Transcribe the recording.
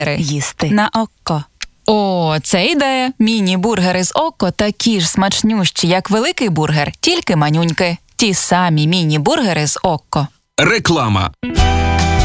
Їсти. На око. О, це ідея. Міні-бургери з око такі ж смачнющі, як великий бургер, тільки манюньки. Ті самі міні-бургери з око. Реклама.